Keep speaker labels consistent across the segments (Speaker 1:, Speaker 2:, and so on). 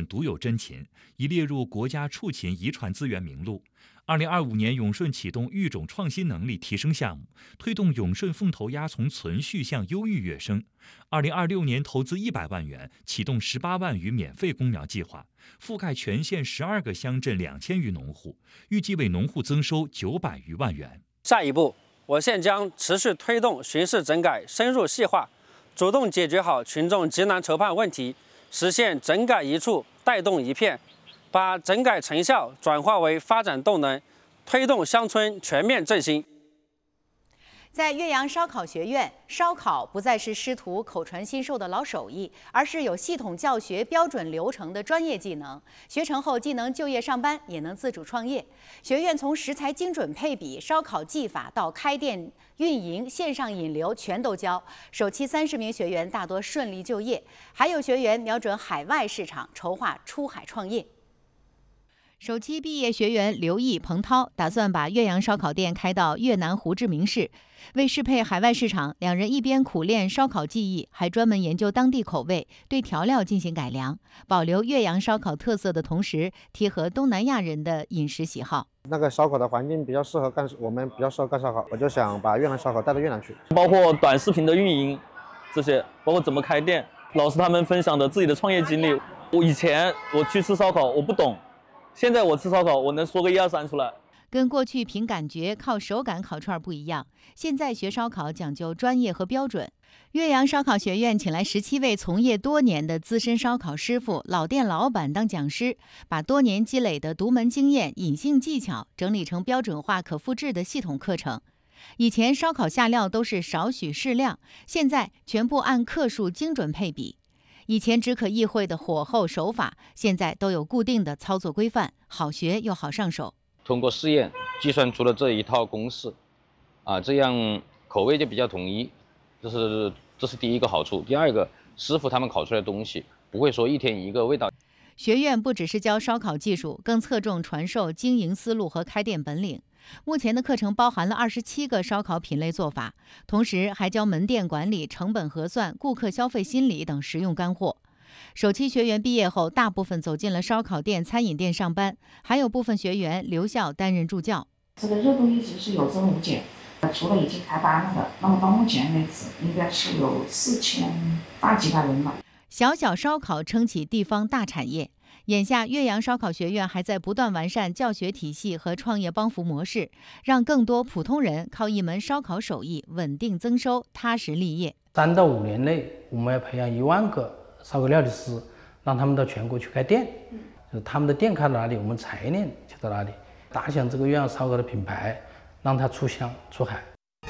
Speaker 1: 独有珍禽，已列入国家畜禽遗传资源名录。2025年，永顺启动育种创新能力提升项目，推动永顺凤头鸭从存续向优育跃升。2026年投资100万元，启动18万余免费公苗计划，覆盖全县12个乡镇2000余农户，预计为农户增收900余万元。
Speaker 2: 下一步，我县将持续推动巡视整改深入细化，主动解决好群众急难愁盼问题，实现整改一处带动一片，把整改成效转化为发展动能，推动乡村全面振兴。
Speaker 3: 在岳阳烧烤学院，烧烤不再是师徒口传心授的老手艺，而是有系统教学、标准流程的专业技能。学成后，既能就业上班，也能自主创业。学院从食材精准配比、烧烤技法到开店运营、线上引流，全都教。首期30名学员大多顺利就业，还有学员瞄准海外市场，筹划出海创业。首期毕业学员刘毅、彭涛打算把岳阳烧烤店开到越南胡志明市。为适配海外市场，两人一边苦练烧烤技艺，还专门研究当地口味，对调料进行改良，保留岳阳烧烤特色的同时，贴合东南亚人的饮食喜好。
Speaker 4: 那个烧烤的环境比较适合干，我们比较适合干烧烤，我就想把越南烧烤带到越南去。
Speaker 5: 包括短视频的运营，这些包括怎么开店，老师他们分享的自己的创业经历。以前我去吃烧烤，我不懂。现在我吃烧烤，我能说个1、2、3出来。
Speaker 3: 跟过去凭感觉、靠手感烤串不一样，现在学烧烤讲究专业和标准。岳阳烧烤学院请来17位从业多年的资深烧烤师傅、老店老板当讲师，把多年积累的独门经验、隐性技巧整理成标准化、可复制的系统课程。以前烧烤下料都是少许适量，现在全部按克数精准配比。以前只可意会的火候手法，现在都有固定的操作规范，好学又好上手。
Speaker 6: 通过试验计算出了这一套公式，这样口味就比较统一，这是第一个好处。第二个，师傅他们烤出来的东西不会说一天一个味道。
Speaker 3: 学院不只是教烧烤技术，更侧重传授经营思路和开店本领。目前的课程包含了27个烧烤品类做法，同时还教门店管理、成本核算、顾客消费心理等实用干货。首期学员毕业后，大部分走进了烧烤店、餐饮店上班，还有部分学员留校担任助教。
Speaker 7: 这个热度一直是有增无减，除了已经开班了的，那么到目前为止应该是有4000大几百人了。
Speaker 3: 小小烧烤撑起地方大产业。眼下，岳阳烧烤学院还在不断完善教学体系和创业帮扶模式，让更多普通人靠一门烧烤手艺稳定增收、踏实立业。
Speaker 8: 3到5年内，我们要培养1万个烧烤料理师，让他们到全国去开店。就是他们的店开到哪里，我们财链就到哪里，打响这个岳阳烧烤的品牌，让它出乡出海。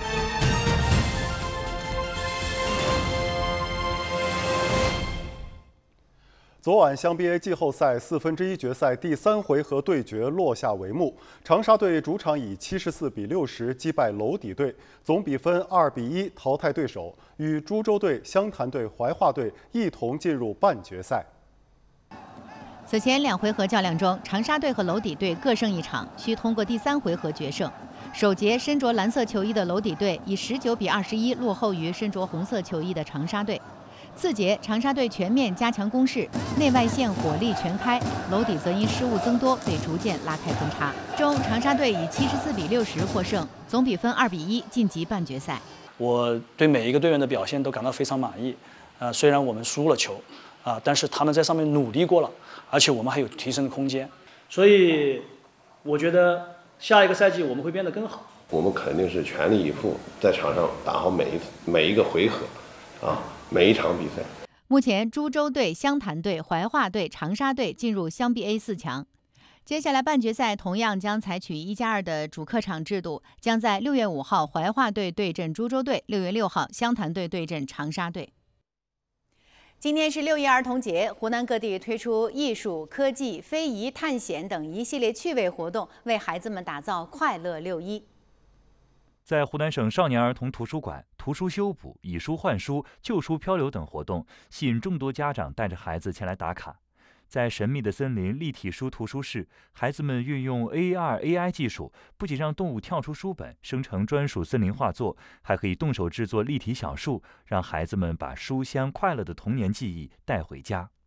Speaker 9: 昨晚湘 BA 季后赛1/4决赛第3回合对决落下帷幕，长沙队主场以74比60击败娄底队，总比分2比1淘汰对手，与株洲队、湘潭队、怀化队一同进入半决赛。
Speaker 3: 此前2回合较量中，长沙队和娄底队各胜一场，需通过第3回合决胜。首节身着蓝色球衣的娄底队以19比21落后于身着红色球衣的长沙队。次节，长沙队全面加强攻势，内外线火力全开，娄底则因失误增多被逐渐拉开分差。中，长沙队以74比60获胜，总比分2比1晋级半决赛。
Speaker 10: 我对每一个队员的表现都感到非常满意。虽然我们输了球，但是他们在上面努力过了，而且我们还有提升的空间。所以，我觉得下一个赛季我们会变得更好。
Speaker 11: 我们肯定是全力以赴，在场上打好每一个回合，每一场比赛。
Speaker 3: 目前，株洲队、湘潭队、怀化队、长沙队进入湘 BA 4强。接下来半决赛同样将采取1+2的主客场制度，将在6月5号怀化队对阵株洲队，6月6号湘潭队对阵长沙队。今天是6一儿童节，湖南各地推出艺术、科技、非遗、探险等一系列趣味活动，为孩子们打造快乐6一。
Speaker 1: 在湖南省少年儿童图书馆，图书修补、以书换书、旧书漂流等活动，吸引众多家长带着孩子前来打卡。在神秘的森林立体书图书室，孩子们运用 AR、AI 技术，不仅让动物跳出书本，生成专属森林画作，还可以动手制作立体小树，让孩子们把书香快乐的童年记忆带回家。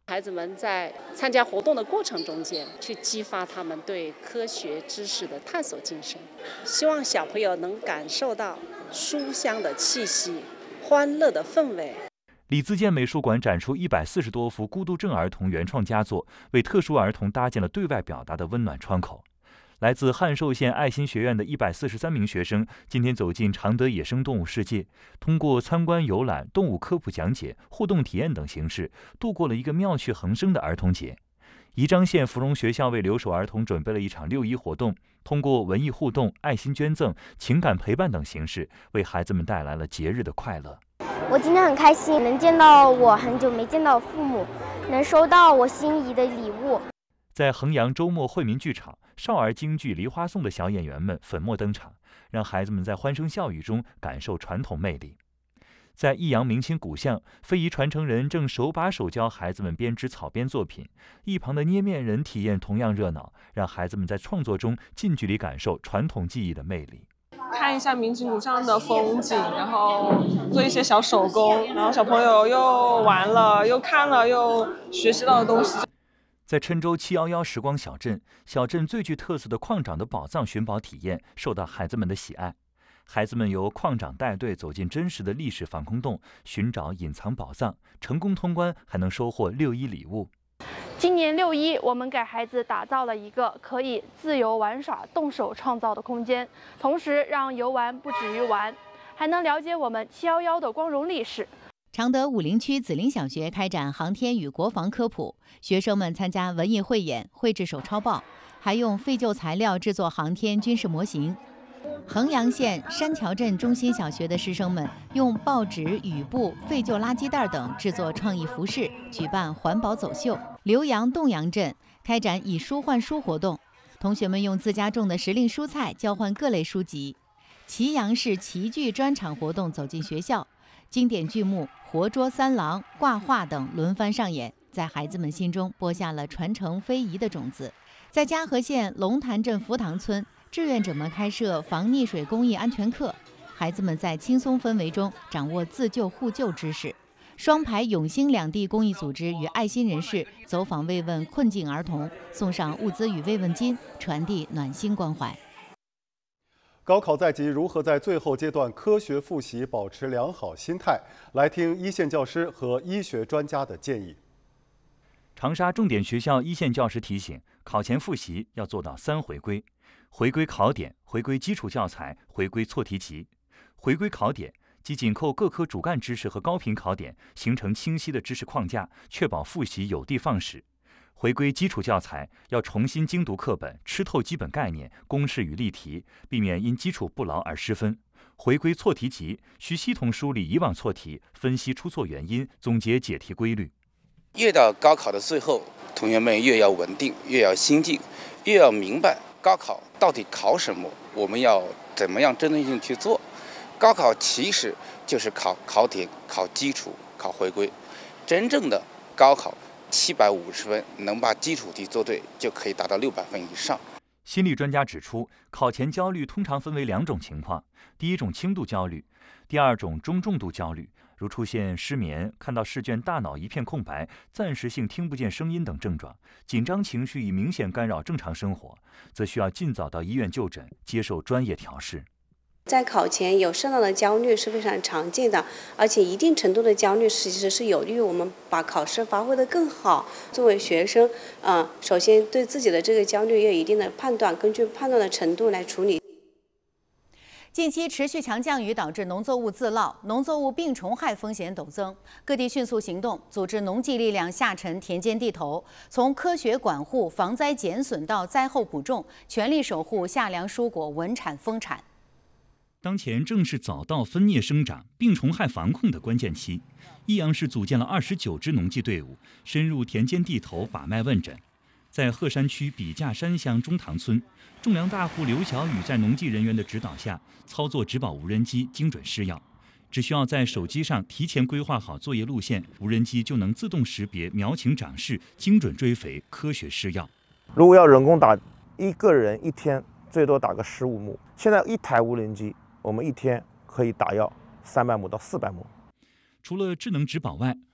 Speaker 12: 孩子们在参加活动的过程中间，去激发他们对科学知识的探索精神，希望小朋友能感受到书香的气息、欢乐的氛围。
Speaker 1: 李自健美术馆展出140多幅孤独症儿童原创佳作，为特殊儿童搭建了对外表达的温暖窗口。来自汉寿县爱心学院的143名学生今天走进常德野生动物世界，通过参观游览、动物科普讲解、互动体验等形式，度过了一个妙趣横生的儿童节。宜章县芙蓉学校为留守儿童准备了一场6·1活动，通过文艺互动、爱心捐赠、情感陪伴等形式，为孩子们带来了节日的快乐。
Speaker 13: 我今天很开心，能见到我很久没见到的父母，能收到我心仪的礼物。
Speaker 1: 在衡阳周末惠民剧场，少儿京剧《梨花颂》的小演员们粉墨登场，让孩子们在欢声笑语中感受传统魅力。在益阳明清古巷，非遗传承人正手把手教孩子们编织草编作品，一旁的捏面人体验同样热闹，让孩子们在创作中近距离感受传统技艺的魅力。
Speaker 14: 看一下明清古巷的风景，然后做一些小手工，然后小朋友又玩了，又看了，又学习到的东西。
Speaker 1: 在郴州711时光小镇，小镇最具特色的矿长的宝藏寻宝体验受到孩子们的喜爱。孩子们由矿长带队走进真实的历史防空洞，寻找隐藏宝藏，成功通关还能收获6·1礼物。
Speaker 15: 今年6·1，我们给孩子打造了一个可以自由玩耍、动手创造的空间，同时让游玩不止于玩，还能了解我们711的光荣历史。
Speaker 3: 常德武陵区紫菱小学开展航天与国防科普，学生们参加文艺汇演、绘制手抄报，还用废旧材料制作航天军事模型。衡阳县山桥镇中心小学的师生们用报纸、雨布、废旧垃圾袋等制作创意服饰，举办环保走秀。浏阳洞阳镇开展以书换书活动，同学们用自家种的时令蔬菜交换各类书籍。祁阳市棋剧专场活动走进学校，经典剧目《活捉三郎》、挂画等轮番上演，在孩子们心中播下了传承非遗的种子。在嘉禾县龙潭镇福塘村，志愿者们开设防溺水公益安全课，孩子们在轻松氛围中掌握自救互救知识。双排永兴两地公益组织与爱心人士走访慰问困境儿童，送上物资与慰问金，传递暖心关怀。
Speaker 9: 高考在即，如何在最后阶段科学复习，保持良好心态？来听一线教师和医学专家的建议。
Speaker 1: 长沙重点学校一线教师提醒，考前复习要做到3回归：回归考点、回归基础教材、回归错题集。回归考点即紧扣各科主干知识和高频考点，形成清晰的知识框架，确保复习有的放矢。回归基础教材，要重新精读课本，吃透基本概念、公式与例题，避免因基础不牢而失分。回归错题集，需系统梳理以往错题，分析出错原因，总结解题规律。
Speaker 16: 越到高考的最后，同学们越要稳定，越要心静，越要明白高考到底考什么，我们要怎么样针对性去做。高考其实就是考点、考基础、考回归。真正的高考750分，能把基础题做对，就可以达到600分以上。
Speaker 1: 心理专家指出，考前焦虑通常分为2种情况：第一种轻度焦虑，第二种中重度焦虑，如出现失眠、看到试卷大脑一片空白、暂时性听不见声音等症状，紧张情绪已明显干扰正常生活，则需要尽早到医院就诊，接受专业调试。
Speaker 17: 在考前有适当的焦虑是非常常见的，而且一定程度的焦虑其实是有利于我们把考试发挥得更好。作为学生，首先对自己的这个焦虑要有一定的判断，根据判断的程度来处理。
Speaker 3: 近期持续强降雨导致农作物自涝、农作物病虫害风险陡增，各地迅速行动，组织农技力量下沉田间地头，从科学管护、防灾减损到灾后补种，全力守护夏粮蔬果稳产丰产。
Speaker 1: 当前正是早稻分蘖生长、病虫害防控的关键期，益阳市组建了29支农技队伍，深入田间地头把脉问诊。在鹤山区笔架山乡中塘村，种粮大户刘小雨在农技人员的指导下，操作植保无人机精准施药。只需要在手机上提前规划好作业路线，无人机就能自动识别苗情长势，精准追肥，科学施药。
Speaker 18: 如果要人工打，一个人一天最多打个15亩。现在一台无人机，我们一天可以打药300亩到400亩。
Speaker 1: 除了智能植保外，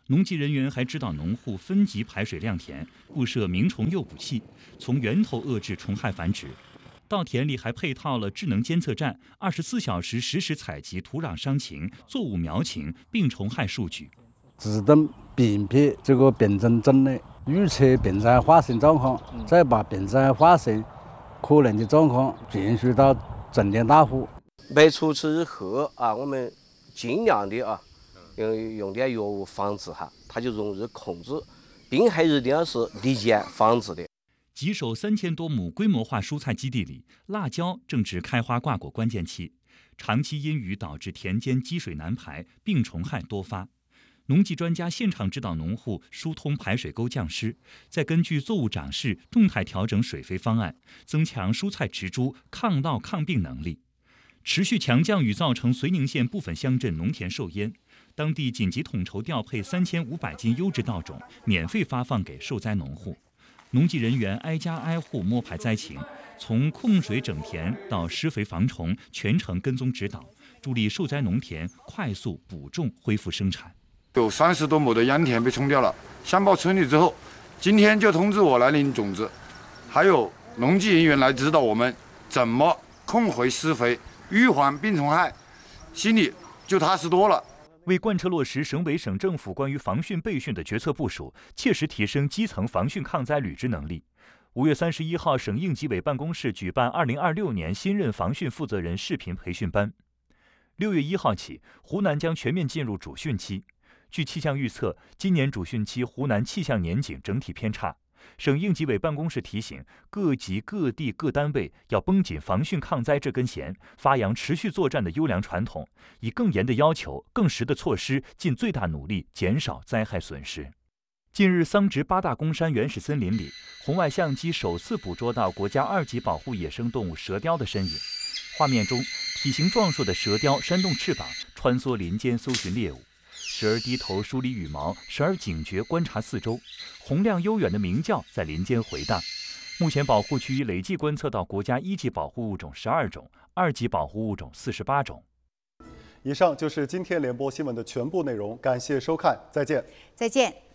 Speaker 1: 农技人员还指导农户分级排水量田，布设鸣虫诱捕器，从源头遏制虫害繁殖。稻田里还配套了智能监测站，24小时实时采集土壤伤情、作物苗情、病虫害数据，
Speaker 19: 自动辨别这个病虫种类，预测病灾发生状况，再把病灾发生可能的状况传输到重点大户。
Speaker 20: 排出之后我们尽量的用点药物防治它，它就容易控制。病害一定要是立即防治的。
Speaker 1: 吉首3000多亩规模化蔬菜基地里，辣椒正值开花挂果关键期，长期阴雨导致田间积水难排，病虫害多发。农技专家现场指导农户疏通排水沟降湿，再根据作物长势动态调整水肥方案，增强蔬菜植株抗涝抗病能力。持续强降雨造成绥宁县部分乡镇农田受淹，当地紧急统筹调配3500斤优质稻种，免费发放给受灾农户。农技人员挨家挨户摸排灾情，从控水整田到施肥防虫，全程跟踪指导，助力受灾农田快速补种恢复生产。
Speaker 21: 有30多亩的秧田被冲掉了，乡报村里之后，今天就通知我来领种子，还有农技人员来指导我们怎么控回施肥，预防病虫害，心里就踏实多了。
Speaker 1: 为贯彻落实省委省政府关于防汛备汛的决策部署，切实提升基层防汛抗灾履职能力，5月31号，省应急委办公室举办2026年新任防汛负责人视频培训班。6月1号起，湖南将全面进入主汛期。据气象预测，今年主汛期湖南气象年景整体偏差。省应急委办公室提醒各级各地各单位要绷紧防汛抗灾这根弦，发扬持续作战的优良传统，以更严的要求、更实的措施，尽最大努力减少灾害损失。近日，桑植8大公山原始森林里，红外相机首次捕捉到国家2级保护野生动物蛇雕的身影。画面中，体型壮硕的蛇雕扇动翅膀，穿梭林间搜寻猎物。时而低头梳理羽毛，时而警觉观察四周，洪亮悠远的鸣叫在林间回荡。目前保护区已累计观测到国家1级保护物种12种，2级保护物种48种。
Speaker 9: 以上就是今天联播新闻的全部内容，感谢收看，再见。
Speaker 3: 再见。